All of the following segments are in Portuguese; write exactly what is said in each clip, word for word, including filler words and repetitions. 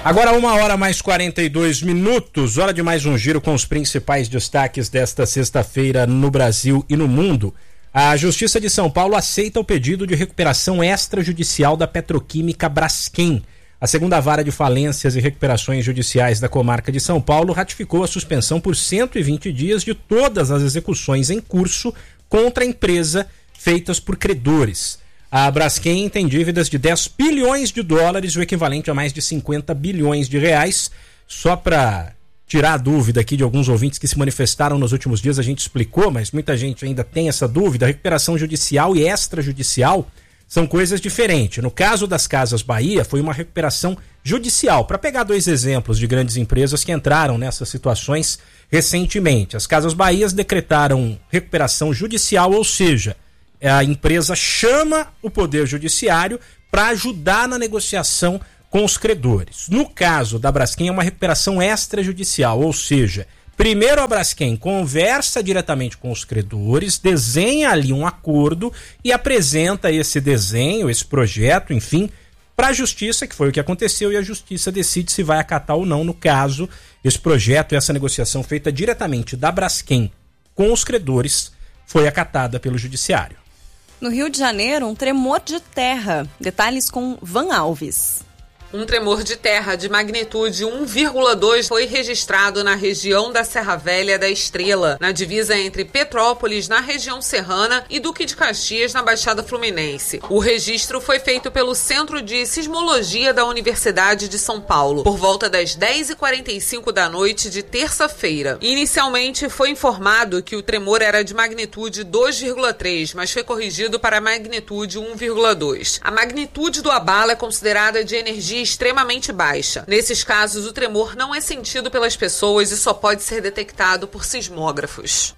Agora uma hora mais quarenta e dois minutos, hora de mais um giro com os principais destaques desta sexta-feira no Brasil e no mundo. A Justiça de São Paulo aceita o pedido de recuperação extrajudicial da petroquímica Braskem. A segunda vara de falências e recuperações judiciais da comarca de São Paulo ratificou a suspensão por cento e vinte dias de todas as execuções em curso contra a empresa feitas por credores. A Braskem tem dívidas de dez bilhões de dólares, o equivalente a mais de cinquenta bilhões de reais. Só para tirar a dúvida aqui de alguns ouvintes que se manifestaram nos últimos dias, a gente explicou, mas muita gente ainda tem essa dúvida. A recuperação judicial e extrajudicial são coisas diferentes. No caso das Casas Bahia, foi uma recuperação judicial. Para pegar dois exemplos de grandes empresas que entraram nessas situações recentemente. As Casas Bahia decretaram recuperação judicial, ou seja, a empresa chama o Poder Judiciário para ajudar na negociação com os credores. No caso da Braskem, é uma recuperação extrajudicial, ou seja, primeiro a Braskem conversa diretamente com os credores, desenha ali um acordo e apresenta esse desenho, esse projeto, enfim, para a Justiça, que foi o que aconteceu, e a Justiça decide se vai acatar ou não. No caso, esse projeto e essa negociação feita diretamente da Braskem com os credores foi acatada pelo Judiciário. No Rio de Janeiro, um tremor de terra. Detalhes com Van Alves. Um tremor de terra de magnitude um vírgula dois foi registrado na região da Serra Velha da Estrela, na divisa entre Petrópolis, na região serrana, e Duque de Caxias, na Baixada Fluminense. O registro foi feito pelo Centro de Sismologia da Universidade de São Paulo, por volta das dez e quarenta e cinco da noite de terça-feira. Inicialmente foi informado que o tremor era de magnitude dois vírgula três, mas foi corrigido para magnitude um vírgula dois. A magnitude do abalo é considerada de energia extremamente baixa. Nesses casos, o tremor não é sentido pelas pessoas e só pode ser detectado por sismógrafos.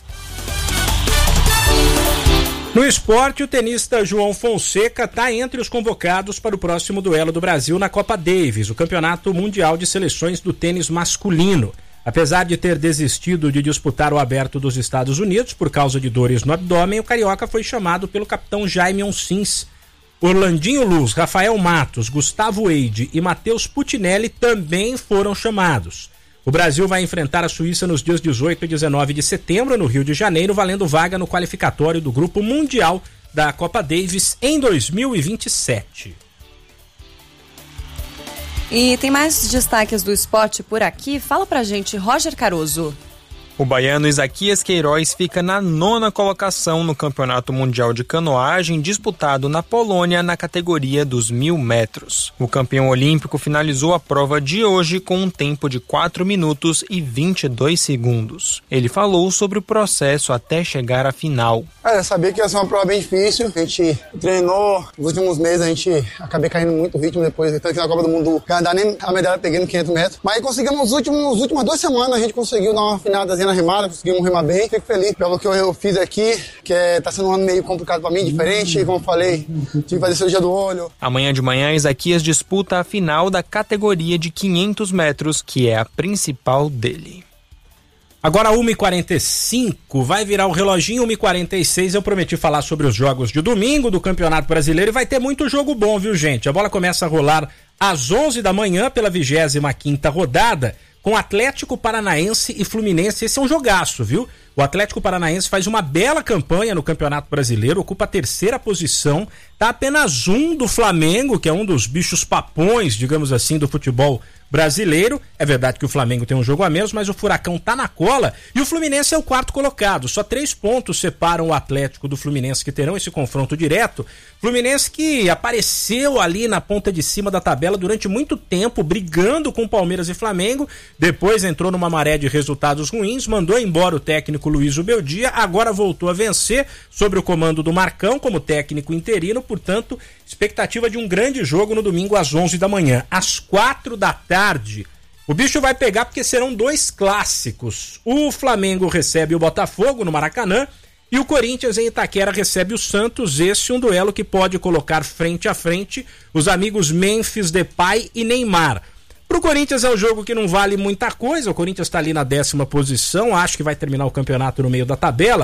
No esporte, o tenista João Fonseca está entre os convocados para o próximo duelo do Brasil na Copa Davis, o Campeonato Mundial de Seleções do Tênis Masculino. Apesar de ter desistido de disputar o Aberto dos Estados Unidos por causa de dores no abdômen, o carioca foi chamado pelo capitão Jaime Onsins. Orlandinho Luz, Rafael Matos, Gustavo Eide e Matheus Putinelli também foram chamados. O Brasil vai enfrentar a Suíça nos dias dezoito e dezenove de setembro, no Rio de Janeiro, valendo vaga no qualificatório do Grupo Mundial da Copa Davis em dois mil e vinte e sete. E tem mais destaques do esporte por aqui? Fala pra gente, Roger Caroso. O baiano Isaquias Queiroz fica na nona colocação no Campeonato Mundial de Canoagem disputado na Polônia na categoria dos mil metros. O campeão olímpico finalizou a prova de hoje com um tempo de quatro minutos e vinte e dois segundos. Ele falou sobre o processo até chegar à final. Ah, eu sabia que ia ser uma prova bem difícil. A gente treinou nos últimos meses, a gente acabei caindo muito o ritmo depois, tanto que na Copa do Mundo do Canadá nem a medalha peguei no quinhentos metros. Mas conseguimos nos últimos, nas últimas duas semanas, a gente conseguiu dar uma finadazinha na remada, conseguimos remar bem. Fico feliz pelo que eu, eu fiz aqui, que é, tá sendo um ano meio complicado pra mim, diferente, como eu falei, tive que fazer cirurgia do olho. Amanhã de manhã, Isaquias disputa a final da categoria de quinhentos metros, que é a principal dele. Agora uma e quarenta e cinco, vai virar o reloginho, uma e quarenta e seis, eu prometi falar sobre os jogos de domingo do Campeonato Brasileiro e vai ter muito jogo bom, viu, gente? A bola começa a rolar às onze da manhã pela vigésima quinta rodada, com Atlético Paranaense e Fluminense. Esse é um jogaço, viu? O Atlético Paranaense faz uma bela campanha no Campeonato Brasileiro, ocupa a terceira posição, tá apenas um do Flamengo, que é um dos bichos papões, digamos assim, do futebol brasileiro. É verdade que o Flamengo tem um jogo a menos, mas o Furacão tá na cola e o Fluminense é o quarto colocado. Só três pontos separam o Atlético do Fluminense, que terão esse confronto direto. Fluminense que apareceu ali na ponta de cima da tabela durante muito tempo, brigando com Palmeiras e Flamengo, depois entrou numa maré de resultados ruins, mandou embora o técnico Luiz Ubeldia, agora voltou a vencer sob o comando do Marcão como técnico interino, portanto, expectativa de um grande jogo no domingo às onze da manhã. Às quatro da tarde, o bicho vai pegar porque serão dois clássicos. O Flamengo recebe o Botafogo no Maracanã e o Corinthians em Itaquera recebe o Santos. Esse é um duelo que pode colocar frente a frente os amigos Memphis, Depay e Neymar. Pro Corinthians é um jogo que não vale muita coisa, o Corinthians está ali na décima posição, acho que vai terminar o campeonato no meio da tabela,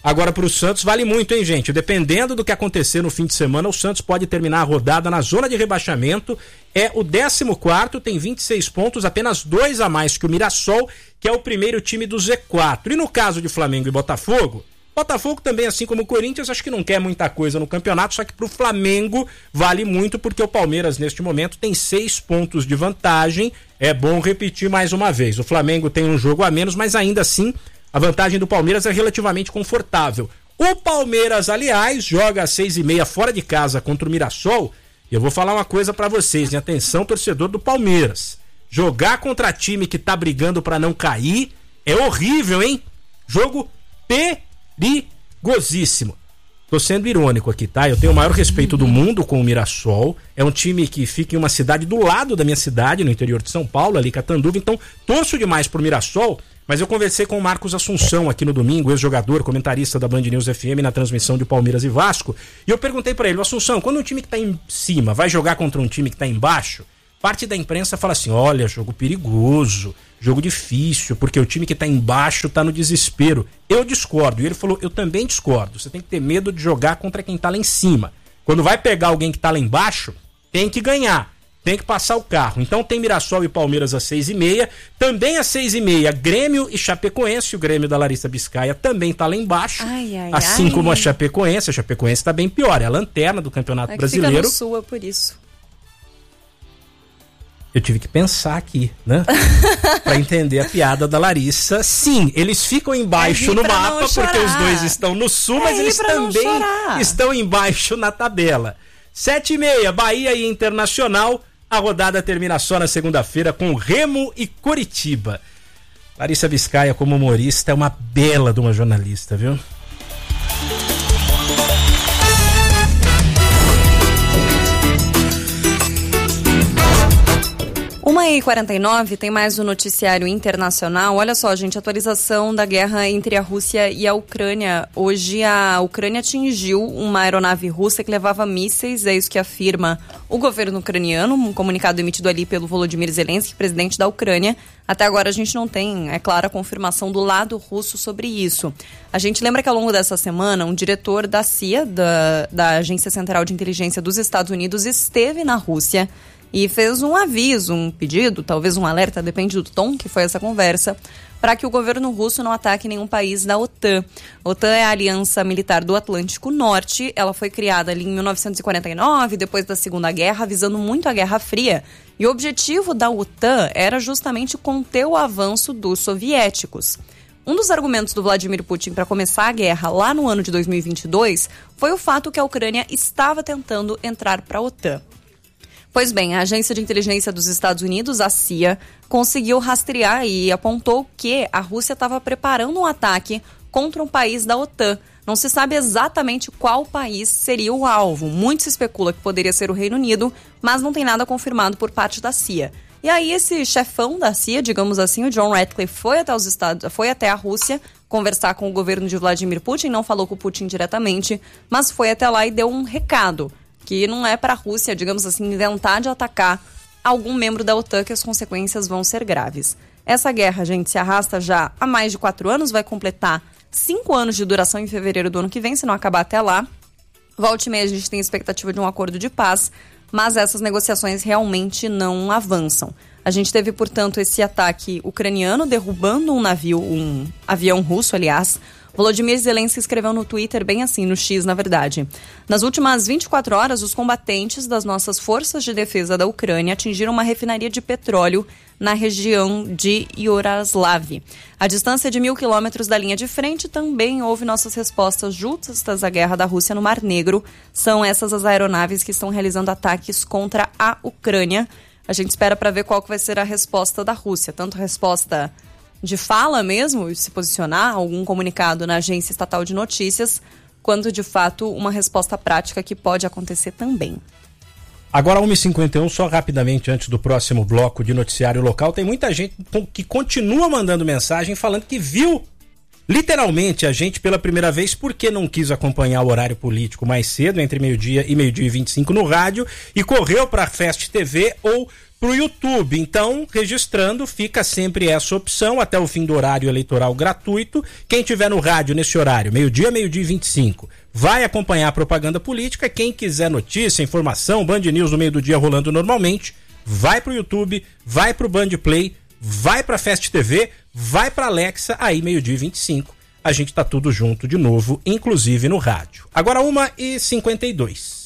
Agora, para o Santos vale muito, hein, gente? Dependendo do que acontecer no fim de semana, o Santos pode terminar a rodada na zona de rebaixamento. É o décimo quarto, tem vinte e seis pontos, apenas dois a mais que o Mirassol, que é o primeiro time do Z quatro. E no caso de Flamengo e Botafogo, Botafogo também, assim como o Corinthians, acho que não quer muita coisa no campeonato, só que pro Flamengo vale muito, porque o Palmeiras, neste momento, tem seis pontos de vantagem. É bom repetir mais uma vez. O Flamengo tem um jogo a menos, mas ainda assim a vantagem do Palmeiras é relativamente confortável. O Palmeiras, aliás, joga às seis e meia fora de casa contra o Mirassol. E eu vou falar uma coisa pra vocês, né? Atenção, torcedor do Palmeiras. Jogar contra time que tá brigando pra não cair é horrível, hein? Jogo perigosíssimo. Tô sendo irônico aqui, tá? Eu tenho o maior respeito do mundo com o Mirassol. É um time que fica em uma cidade do lado da minha cidade, no interior de São Paulo, ali Catanduva. Então, torço demais pro Mirassol. Mas eu conversei com o Marcos Assunção aqui no domingo, ex-jogador, comentarista da Band News F M na transmissão de Palmeiras e Vasco, e eu perguntei pra ele: Assunção, quando um time que tá em cima vai jogar contra um time que tá embaixo, parte da imprensa fala assim: olha, jogo perigoso, jogo difícil, porque o time que tá embaixo tá no desespero. Eu discordo. E ele falou: eu também discordo. Você tem que ter medo de jogar contra quem tá lá em cima. Quando vai pegar alguém que tá lá embaixo, tem que ganhar. Tem que passar o carro. Então tem Mirassol e Palmeiras às seis e meia. Também às seis e meia, Grêmio e Chapecoense. O Grêmio da Larissa Biscaia também tá lá embaixo. Ai, ai, assim ai. como a Chapecoense. A Chapecoense tá bem pior. É a lanterna do Campeonato é que Brasileiro. Fica no sul, é por isso. Eu tive que pensar aqui, né? Pra entender a piada da Larissa. Sim, eles ficam embaixo é no mapa, porque os dois estão no sul, é mas eles também estão embaixo na tabela. Sete e meia, Bahia e Internacional. A rodada termina só na segunda-feira com Remo e Coritiba. Larissa Biscaia, como humorista, é uma bela de uma jornalista, viu? uma e quarenta e nove, tem mais um noticiário internacional. Olha só, gente, atualização da guerra entre a Rússia e a Ucrânia. Hoje a Ucrânia atingiu uma aeronave russa que levava mísseis, é isso que afirma o governo ucraniano, um comunicado emitido ali pelo Volodymyr Zelensky, presidente da Ucrânia. Até agora a gente não tem, é claro, a confirmação do lado russo sobre isso. A gente lembra que ao longo dessa semana, um diretor da C I A, da, da Agência Central de Inteligência dos Estados Unidos, esteve na Rússia e fez um aviso, um pedido, talvez um alerta, depende do tom que foi essa conversa, para que o governo russo não ataque nenhum país da OTAN. A OTAN é a Aliança Militar do Atlântico Norte. Ela foi criada ali em mil novecentos e quarenta e nove, depois da Segunda Guerra, visando muito a Guerra Fria. E o objetivo da OTAN era justamente conter o avanço dos soviéticos. Um dos argumentos do Vladimir Putin para começar a guerra lá no ano de dois mil e vinte e dois foi o fato que a Ucrânia estava tentando entrar para a OTAN. Pois bem, a Agência de Inteligência dos Estados Unidos, a C I A, conseguiu rastrear e apontou que a Rússia estava preparando um ataque contra um país da OTAN. Não se sabe exatamente qual país seria o alvo. Muito se especula que poderia ser o Reino Unido, mas não tem nada confirmado por parte da C I A. E aí esse chefão da C I A, digamos assim, o John Ratcliffe, foi até os Estados, foi até a Rússia conversar com o governo de Vladimir Putin, não falou com o Putin diretamente, mas foi até lá e deu um recado, que não é para a Rússia, digamos assim, inventar de atacar algum membro da OTAN, que as consequências vão ser graves. Essa guerra, gente, se arrasta já há mais de quatro anos, vai completar cinco anos de duração em fevereiro do ano que vem, se não acabar até lá. Volta e meia a gente tem expectativa de um acordo de paz, mas essas negociações realmente não avançam. A gente teve, portanto, esse ataque ucraniano derrubando um navio, um avião russo, aliás. Volodymyr Zelensky escreveu no Twitter, bem assim, no X, na verdade. Nas últimas vinte e quatro horas, os combatentes das nossas forças de defesa da Ucrânia atingiram uma refinaria de petróleo na região de Yaroslav. A distância de mil quilômetros da linha de frente, também houve nossas respostas justas à guerra da Rússia no Mar Negro. São essas as aeronaves que estão realizando ataques contra a Ucrânia. A gente espera para ver qual que vai ser a resposta da Rússia, tanto a resposta de fala mesmo, se posicionar, algum comunicado na agência estatal de notícias, quanto de fato uma resposta prática que pode acontecer também. Agora uma e cinquenta e um, só rapidamente antes do próximo bloco de noticiário local, tem muita gente que continua mandando mensagem falando que viu Literalmente, a gente, pela primeira vez, porque não quis acompanhar o horário político mais cedo, entre meio-dia e meio-dia e vinte e cinco no rádio, e correu para a Fast T V ou pro YouTube. Então, registrando, fica sempre essa opção até o fim do horário eleitoral gratuito. Quem tiver no rádio nesse horário, meio-dia, meio-dia e vinte e cinco, vai acompanhar a propaganda política. Quem quiser notícia, informação, Band News no meio do dia rolando normalmente, vai pro YouTube, vai pro Band Play, vai pra Fast T V, vai pra Alexa, aí meio-dia e vinte e cinco. A gente tá tudo junto de novo, inclusive no rádio. Agora uma e cinquenta e dois.